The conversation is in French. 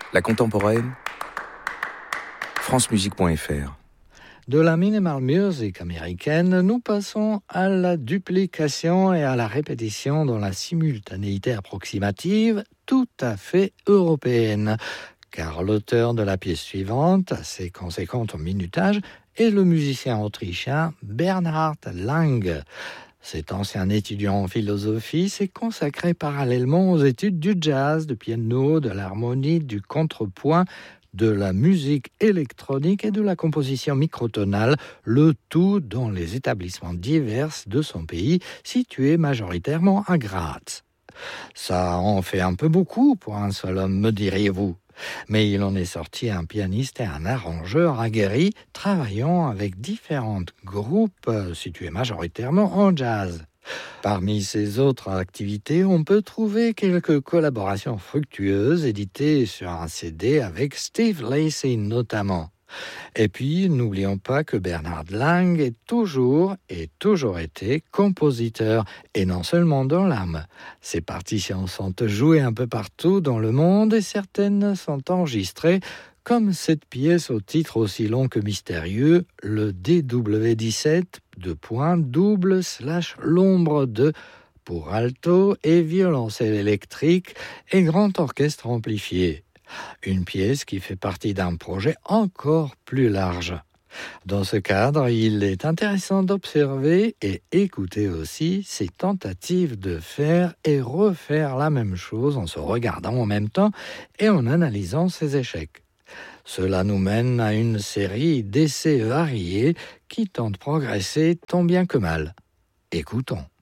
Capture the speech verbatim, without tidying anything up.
La contemporaine, france musique point f r. De la minimal music américaine, nous passons à la duplication et à la répétition dans la simultanéité approximative tout à fait européenne. Car l'auteur de la pièce suivante, assez conséquente au minutage, est le musicien autrichien Bernhard Lang. Cet ancien étudiant en philosophie s'est consacré parallèlement aux études du jazz, du piano, de l'harmonie, du contrepoint, de la musique électronique et de la composition microtonale, le tout dans les établissements divers de son pays, situés majoritairement à Graz. Ça en fait un peu beaucoup pour un seul homme, me diriez-vous. Mais il en est sorti un pianiste et un arrangeur aguerri, travaillant avec différents groupes situés majoritairement en jazz. Parmi ses autres activités, on peut trouver quelques collaborations fructueuses éditées sur un C D avec Steve Lacy notamment. Et puis, n'oublions pas que Bernhard Lang est toujours et toujours été compositeur, et non seulement dans l'âme. Ses partitions sont jouées un peu partout dans le monde et certaines sont enregistrées, comme cette pièce au titre aussi long que mystérieux, le D W dix-sept, deux points, double slash l'ombre de, pour alto et violoncelle électrique et grand orchestre amplifié. Une pièce qui fait partie d'un projet encore plus large. Dans ce cadre, il est intéressant d'observer et écouter aussi ses tentatives de faire et refaire la même chose en se regardant en même temps et en analysant ses échecs. Cela nous mène à une série d'essais variés qui tentent de progresser tant bien que mal. Écoutons.